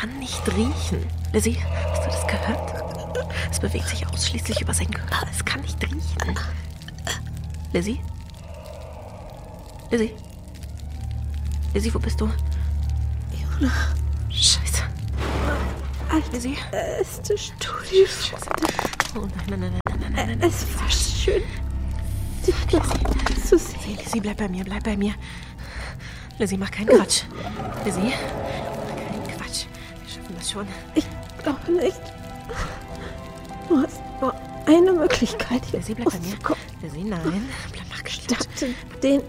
kann nicht riechen. Lizzie, hast du das gehört? Es bewegt sich ausschließlich über seinen Körper. Es kann nicht riechen. Lizzie? Lizzie? Lizzie, wo bist du? Jona. Scheiße. Lizzie? Ist das Studio. Scheiße. Oh nein. Es war schön, dich zu sehen. Lizzie, bleib bei mir. Lizzie, mach keinen Quatsch. Lizzie, mach keinen Quatsch. Wir schaffen das schon. Ich glaube nicht. Du hast nur eine Möglichkeit, hier Lizzie, bleib bei mir. rauszukommen. Lizzie, nein. Bleib gestellt. Starte den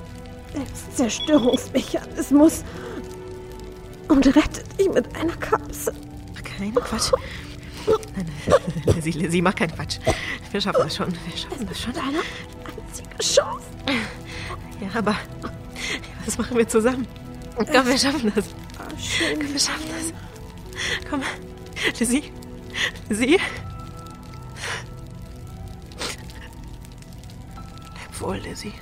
Selbstzerstörungsmechanismus und rette dich mit einer Kapsel. Mach keinen Quatsch. Nein. Lizzie, mach keinen Quatsch. Wir schaffen das schon. Deine einzige Chance. Ja, aber was machen wir zusammen? Komm, wir schaffen das. Schön. Komm, wir schaffen das. Komm, Lizzie. Leb wohl, Lizzie.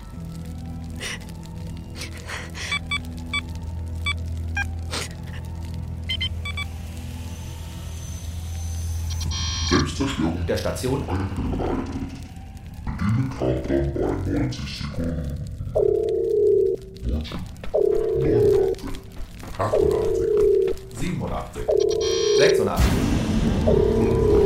Selbstzerstörung der Station. Bediene Countdown bei 90 Sekunden. 89, 87, 86, 86,